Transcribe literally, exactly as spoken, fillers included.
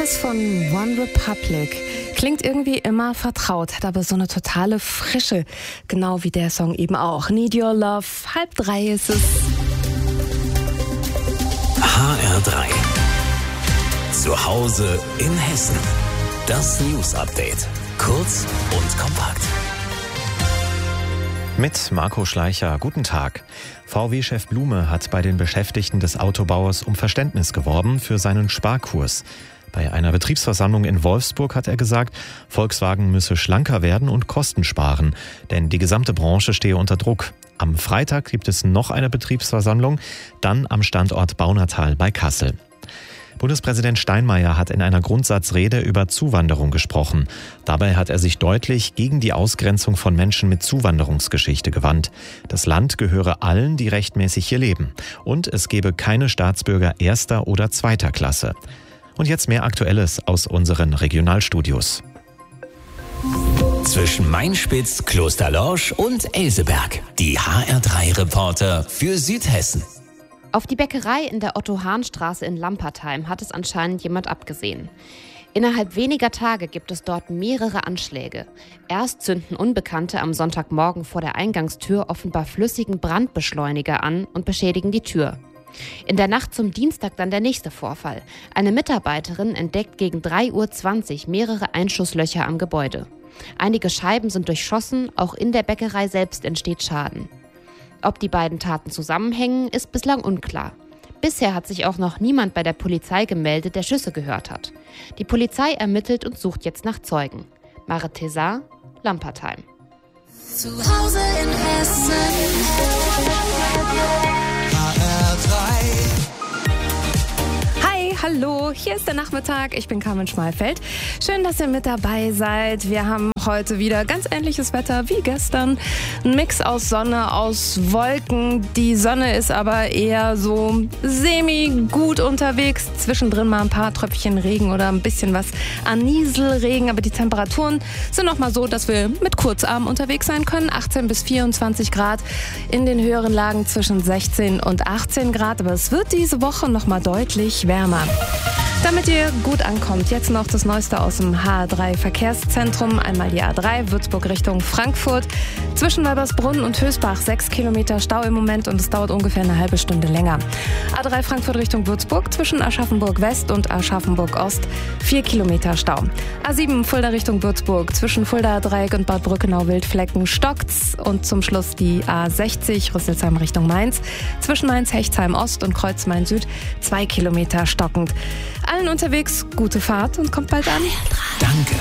Das von One Republic klingt irgendwie immer vertraut, hat aber so eine totale Frische, genau wie der Song eben auch. Need Your Love, halb drei ist es. H R drei. Zu Hause in Hessen. Das News Update. Kurz und kompakt. Mit Marco Schleicher. Guten Tag. V W-Chef Blume hat bei den Beschäftigten des Autobauers um Verständnis geworben für seinen Sparkurs. Bei einer Betriebsversammlung in Wolfsburg hat er gesagt, Volkswagen müsse schlanker werden und Kosten sparen, denn die gesamte Branche stehe unter Druck. Am Freitag gibt es noch eine Betriebsversammlung, dann am Standort Baunatal bei Kassel. Bundespräsident Steinmeier hat in einer Grundsatzrede über Zuwanderung gesprochen. Dabei hat er sich deutlich gegen die Ausgrenzung von Menschen mit Zuwanderungsgeschichte gewandt. Das Land gehöre allen, die rechtmäßig hier leben. Und es gebe keine Staatsbürger erster oder zweiter Klasse. Und jetzt mehr Aktuelles aus unseren Regionalstudios. Zwischen Mainspitz, Klosterlorsch und Elseberg. Die H R drei Reporter für Südhessen. Auf die Bäckerei in der Otto-Hahn-Straße in Lampertheim hat es anscheinend jemand abgesehen. Innerhalb weniger Tage gibt es dort mehrere Anschläge. Erst zünden Unbekannte am Sonntagmorgen vor der Eingangstür offenbar flüssigen Brandbeschleuniger an und beschädigen die Tür. In der Nacht zum Dienstag dann der nächste Vorfall. Eine Mitarbeiterin entdeckt gegen drei Uhr zwanzig mehrere Einschusslöcher am Gebäude. Einige Scheiben sind durchschossen, auch in der Bäckerei selbst entsteht Schaden. Ob die beiden Taten zusammenhängen, ist bislang unklar. Bisher hat sich auch noch niemand bei der Polizei gemeldet, der Schüsse gehört hat. Die Polizei ermittelt und sucht jetzt nach Zeugen. Mare Tessar, Lampertheim. Zu Hause in Hessen. H R drei. Hallo, hier ist der Nachmittag. Ich bin Carmen Schmalfeld. Schön, dass ihr mit dabei seid. Wir haben heute wieder ganz ähnliches Wetter wie gestern. Ein Mix aus Sonne, aus Wolken. Die Sonne ist aber eher so semi-gut unterwegs. Zwischendrin mal ein paar Tröpfchen Regen oder ein bisschen was an Nieselregen. Aber die Temperaturen sind noch mal so, dass wir mit Kurzarm unterwegs sein können. achtzehn bis vierundzwanzig Grad. In den höheren Lagen zwischen sechzehn und achtzehn Grad. Aber es wird diese Woche noch mal deutlich wärmer. Damit ihr gut ankommt, jetzt noch das Neueste aus dem H R drei Verkehrszentrum. Einmal die A drei, Würzburg Richtung Frankfurt. Zwischen Neubersbrunn und Hösbach sechs Kilometer Stau im Moment und es dauert ungefähr eine halbe Stunde länger. A drei Frankfurt Richtung Würzburg zwischen Aschaffenburg West und Aschaffenburg Ost vier Kilometer Stau. A sieben Fulda Richtung Würzburg zwischen Fulda Dreieck und Bad Brückenau-Wildflecken stockt's. Und zum Schluss die A sechzig Rüsselsheim Richtung Mainz zwischen Mainz-Hechtsheim Ost und Kreuzmain Süd zwei Kilometer stockend. Allen unterwegs gute Fahrt und kommt bald an. Danke.